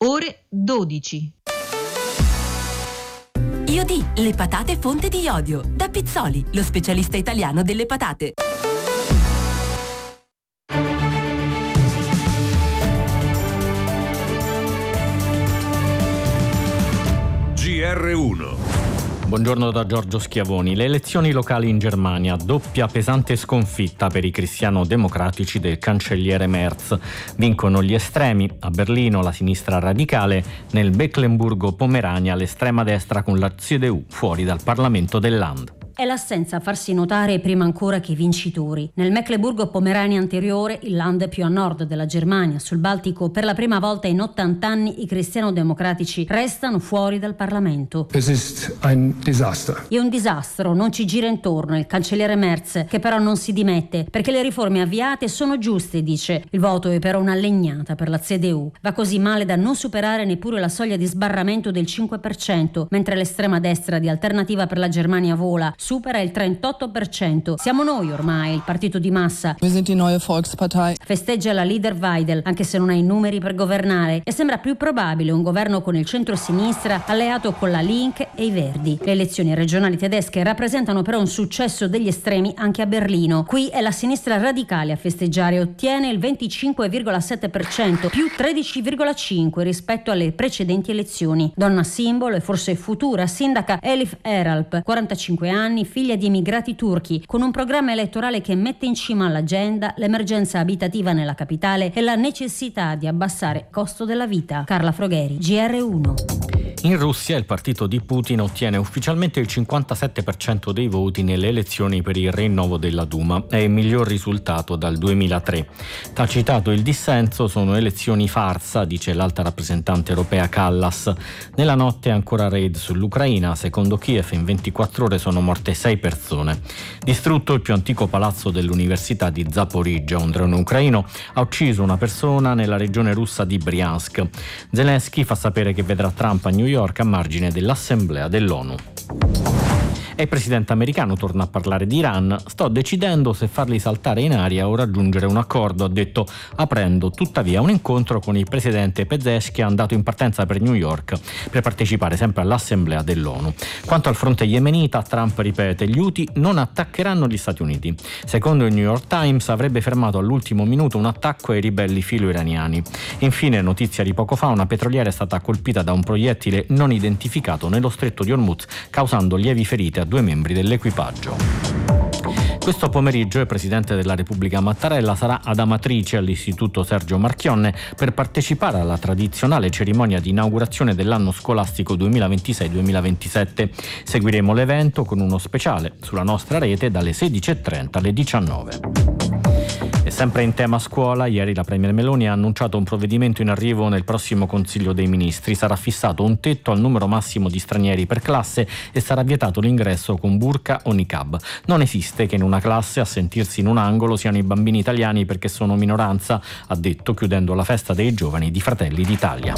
ore 12. Iodi, le patate fonte di iodio. Da Pizzoli, lo specialista italiano delle patate. GR1. Buongiorno da Giorgio Schiavoni. Le elezioni locali in Germania, doppia pesante sconfitta per i cristiano-democratici del cancelliere Merz. Vincono gli estremi, a Berlino la sinistra radicale, nel Mecklenburgo-Pomerania l'estrema destra con la CDU fuori dal Parlamento del Land. È l'assenza a farsi notare prima ancora che i vincitori. Nel Mecklenburgo-Pomerania anteriore, il land più a nord della Germania, sul Baltico, per la prima volta in 80 anni i cristiano-democratici restano fuori dal Parlamento. Es ist ein Desaster. È un disastro, non ci gira intorno il cancelliere Merz, che però non si dimette, perché le riforme avviate sono giuste, dice. Il voto è però una legnata per la CDU. Va così male da non superare neppure la soglia di sbarramento del 5%, mentre l'estrema destra di Alternativa per la Germania vola, supera il 38%. Siamo noi ormai, il partito di massa. Wir sind die neue Volkspartei. Festeggia la leader Weidel, anche se non ha i numeri per governare, e sembra più probabile un governo con il centro-sinistra alleato con la Link e i Verdi. Le elezioni regionali tedesche rappresentano però un successo degli estremi anche a Berlino. Qui è la sinistra radicale a festeggiare, ottiene il 25,7%, più 13,5% rispetto alle precedenti elezioni. Donna simbolo e forse futura sindaca Elif Eralp, 45 anni, figlia di emigrati turchi, con un programma elettorale che mette in cima all'agenda l'emergenza abitativa nella capitale e la necessità di abbassare il costo della vita. Carla Frogheri, GR1. In Russia il partito di Putin ottiene ufficialmente il 57% dei voti nelle elezioni per il rinnovo della Duma. È il miglior risultato dal 2003. Tacitato il dissenso, sono elezioni farsa, dice l'alta rappresentante europea Kallas. Nella notte ancora raid sull'Ucraina. Secondo Kiev in 24 ore sono morte 6 persone. Distrutto il più antico palazzo dell'Università di Zaporizhzhia. Un drone ucraino ha ucciso una persona nella regione russa di Briansk. Zelensky fa sapere che vedrà Trump a New York a margine dell'Assemblea dell'ONU. E il presidente americano torna a parlare di Iran. Sto decidendo se farli saltare in aria o raggiungere un accordo, ha detto, aprendo tuttavia un incontro con il presidente Pezeshkian andato in partenza per New York per partecipare sempre all'Assemblea dell'ONU. Quanto al fronte yemenita, Trump ripete: gli Houthi non attaccheranno gli Stati Uniti. Secondo il New York Times avrebbe fermato all'ultimo minuto un attacco ai ribelli filo-iraniani. Infine, notizia di poco fa, una petroliera è stata colpita da un proiettile non identificato nello stretto di Hormuz, causando lievi ferite a 2 membri dell'equipaggio. Questo pomeriggio il Presidente della Repubblica Mattarella sarà ad Amatrice all'Istituto Sergio Marchionne per partecipare alla tradizionale cerimonia di inaugurazione dell'anno scolastico 2026-2027. Seguiremo l'evento con uno speciale sulla nostra rete dalle 16.30 alle 19. E sempre in tema scuola, ieri la Premier Meloni ha annunciato un provvedimento in arrivo nel prossimo Consiglio dei Ministri. Sarà fissato un tetto al numero massimo di stranieri per classe e sarà vietato l'ingresso con burqa o niqab. Non esiste che in una classe a sentirsi in un angolo siano i bambini italiani perché sono minoranza, ha detto, chiudendo la festa dei giovani di Fratelli d'Italia.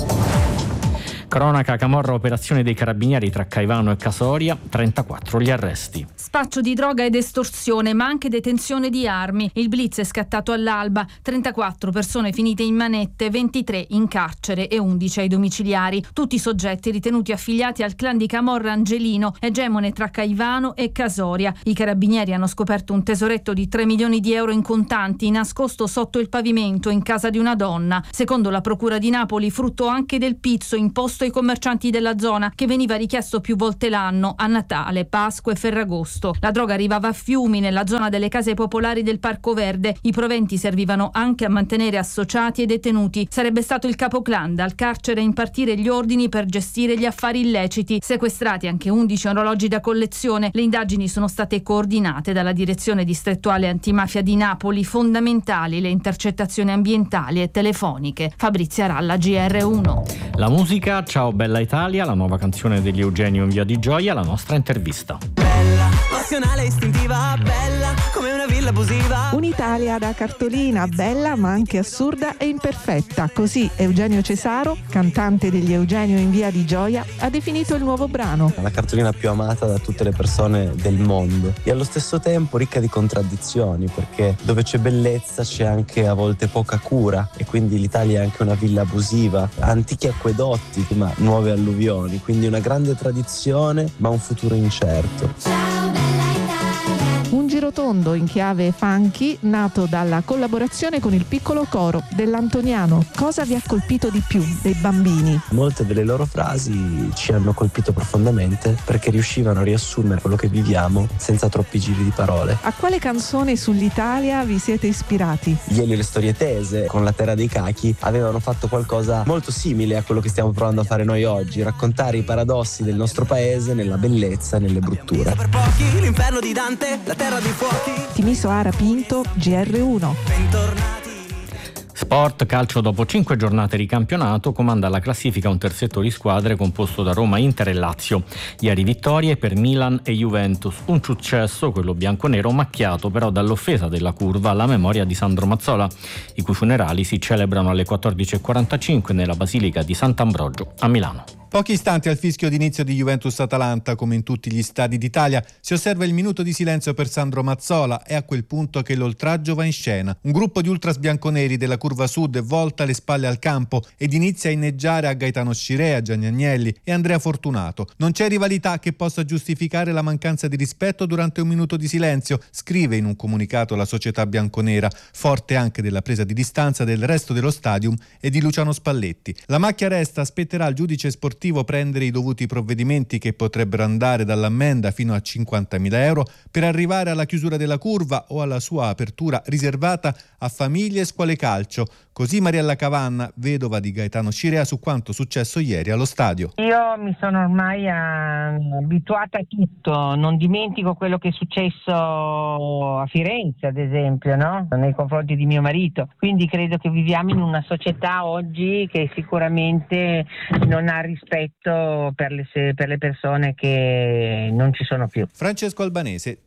Cronaca, camorra, operazione dei carabinieri tra Caivano e Casoria, 34 gli arresti. Spaccio di droga ed estorsione, ma anche detenzione di armi. Il blitz è scattato all'alba, 34 persone finite in manette, 23 in carcere e 11 ai domiciliari. Tutti soggetti ritenuti affiliati al clan di Camorra Angelino, egemone tra Caivano e Casoria. I carabinieri hanno scoperto un tesoretto di 3 milioni di euro in contanti nascosto sotto il pavimento in casa di una donna. Secondo la Procura di Napoli, frutto anche del pizzo imposto ai commercianti della zona, che veniva richiesto più volte l'anno a Natale, Pasqua e Ferragosto. La droga arrivava a fiumi nella zona delle case popolari del Parco Verde. I proventi servivano anche a mantenere associati e detenuti. Sarebbe stato il capoclan dal carcere a impartire gli ordini per gestire gli affari illeciti. Sequestrati anche 11 orologi da collezione. Le indagini sono state coordinate dalla Direzione Distrettuale Antimafia di Napoli. Fondamentali le intercettazioni ambientali e telefoniche. Fabrizia Ralla, GR1. La musica, Ciao Bella Italia, la nuova canzone degli Eugenio in Via di Gioia, la nostra intervista. Bella, passionale, istintiva, bella come una villa abusiva. Un'Italia da cartolina, bella ma anche assurda e imperfetta. Così Eugenio Cesaro, cantante degli Eugenio in Via di Gioia, ha definito il nuovo brano. La cartolina più amata da tutte le persone del mondo e allo stesso tempo ricca di contraddizioni, perché dove c'è bellezza c'è anche a volte poca cura, e quindi l'Italia è anche una villa abusiva, antichi acquedotti ma nuove alluvioni, quindi una grande tradizione ma un futuro incerto. Un girotondo in chiave funky nato dalla collaborazione con il piccolo coro dell'Antoniano. Cosa vi ha colpito di più dei bambini? Molte delle loro frasi ci hanno colpito profondamente perché riuscivano a riassumere quello che viviamo senza troppi giri di parole. A quale canzone sull'Italia vi siete ispirati? Gli Elio e le storie tese con La terra dei cachi avevano fatto qualcosa molto simile a quello che stiamo provando a fare noi oggi, raccontare i paradossi del nostro paese nella bellezza e nelle brutture. Per pochi, l'inferno di Dante, la terra dei fuochi. Timiso Ara Pinto, GR1. Bentornati. Sport, calcio. Dopo 5 giornate di campionato comanda la classifica un terzetto di squadre composto da Roma, Inter e Lazio. Ieri vittorie per Milan e Juventus, un successo, quello bianconero, macchiato però dall'offesa della curva alla memoria di Sandro Mazzola, i cui funerali si celebrano alle 14.45 nella Basilica di Sant'Ambrogio a Milano. Pochi istanti al fischio d'inizio di Juventus-Atalanta, come in tutti gli stadi d'Italia, si osserva il minuto di silenzio per Sandro Mazzola. È a quel punto che l'oltraggio va in scena. Un gruppo di ultras bianconeri della curva sud volta le spalle al campo ed inizia a inneggiare a Gaetano Scirea, Gianni Agnelli e Andrea Fortunato. Non c'è rivalità che possa giustificare la mancanza di rispetto durante un minuto di silenzio, scrive in un comunicato la società bianconera, forte anche della presa di distanza del resto dello stadium e di Luciano Spalletti. La macchia resta, aspetterà al giudice sportivo prendere i dovuti provvedimenti che potrebbero andare dall'ammenda fino a 50.000 euro per arrivare alla chiusura della curva o alla sua apertura riservata a famiglie e scuole calcio. Così Mariella Cavanna, vedova di Gaetano Scirea, su quanto successo ieri allo stadio. Io mi sono ormai abituata a tutto, non dimentico quello che è successo a Firenze ad esempio, no? Nei confronti di mio marito, quindi credo che viviamo in una società oggi che sicuramente non ha rispetto per le persone che non ci sono più. Francesco Albanese,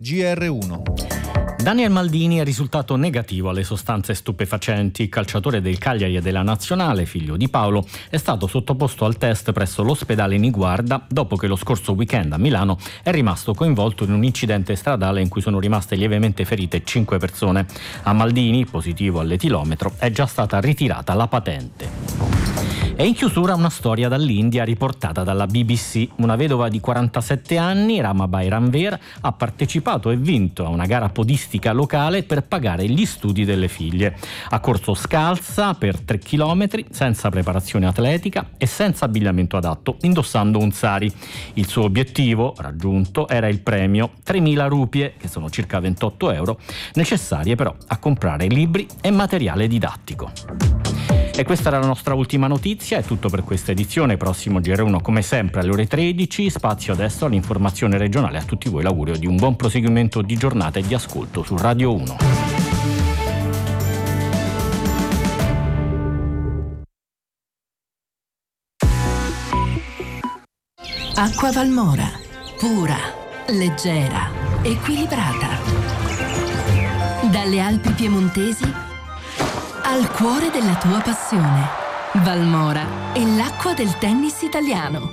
GR1. Daniel Maldini è risultato negativo alle sostanze stupefacenti. Il calciatore del Cagliari e della Nazionale, figlio di Paolo, è stato sottoposto al test presso l'ospedale Niguarda dopo che lo scorso weekend a Milano è rimasto coinvolto in un incidente stradale in cui sono rimaste lievemente ferite 5 persone. A Maldini, positivo all'etilometro, è già stata ritirata la patente. E in chiusura una storia dall'India riportata dalla BBC. Una vedova di 47 anni, Ramabai Ranver, ha partecipato e vinto a una gara podistica locale per pagare gli studi delle figlie. Ha corso scalza per 3 chilometri, senza preparazione atletica e senza abbigliamento adatto, indossando un sari. Il suo obiettivo, raggiunto, era il premio 3.000 rupie, che sono circa 28 euro, necessarie però a comprare libri e materiale didattico. E questa era la nostra ultima notizia, è tutto per questa edizione. Prossimo GR1 come sempre alle ore 13, spazio adesso all'informazione regionale. A tutti voi l'augurio di un buon proseguimento di giornata e di ascolto su Radio 1. Acqua Valmora, pura, leggera, equilibrata. Dalle Alpi piemontesi al cuore della tua passione. Valmora è l'acqua del tennis italiano.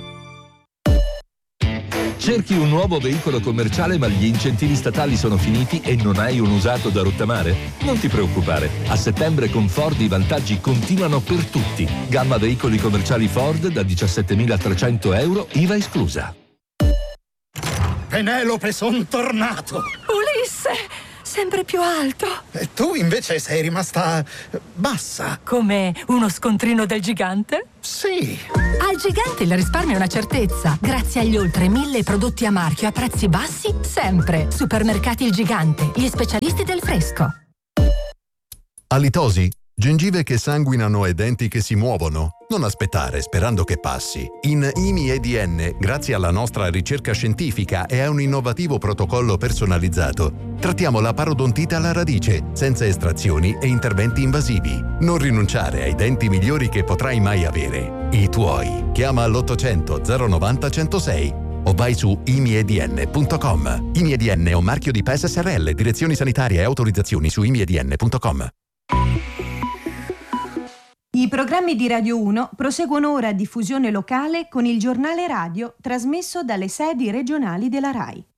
Cerchi un nuovo veicolo commerciale ma gli incentivi statali sono finiti e non hai un usato da rottamare? Non ti preoccupare, a settembre con Ford i vantaggi continuano per tutti. Gamma veicoli commerciali Ford da 17.300 euro, IVA esclusa. Penelope, son tornato! Ulisse! Sempre più alto. E tu invece sei rimasta bassa. Come uno scontrino del gigante? Sì. Al gigante il risparmio è una certezza. Grazie agli oltre 1.000 prodotti a marchio a prezzi bassi, sempre. Supermercati Il Gigante, gli specialisti del fresco. Alitosi? Gengive che sanguinano e denti che si muovono? Non aspettare sperando che passi. In IMI-EDN, grazie alla nostra ricerca scientifica e a un innovativo protocollo personalizzato, trattiamo la parodontite alla radice, senza estrazioni e interventi invasivi. Non rinunciare ai denti migliori che potrai mai avere. I tuoi. Chiama all'800 090 106. o vai su imiedn.com. IMIEDN è un marchio di PES SRL, direzioni sanitarie e autorizzazioni su imiedn.com. I programmi di Radio 1 proseguono ora a diffusione locale con il giornale radio trasmesso dalle sedi regionali della RAI.